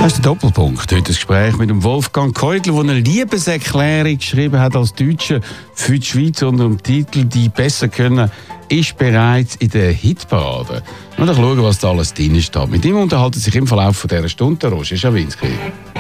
Das ist der Doppelpunkt. Heute das Gespräch mit dem Wolfgang Keudler, der eine Liebeserklärung geschrieben hat als Deutscher für die Schweiz unter dem Titel «Die besser können» ist bereits in der Hitparade. Und schauen, was da alles drin steht. Mit ihm unterhalten sich im Verlauf dieser Stunde Roger Schawinski.